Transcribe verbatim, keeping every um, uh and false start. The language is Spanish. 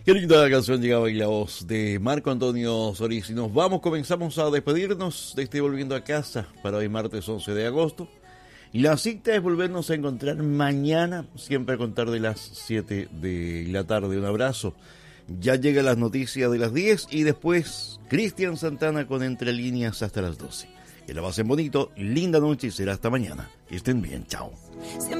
Qué linda canción llegaba en la voz de Marco Antonio Solís. Y nos vamos, comenzamos a despedirnos de este Volviendo a Casa para hoy martes once de agosto. Y la cita es volvernos a encontrar mañana, siempre a contar de las siete de la tarde. Un abrazo. Ya llegan las noticias de las diez y después Cristian Santana con Entre Líneas hasta las doce. Que la pasen bonito, linda noche y será hasta mañana. Que estén bien, chao.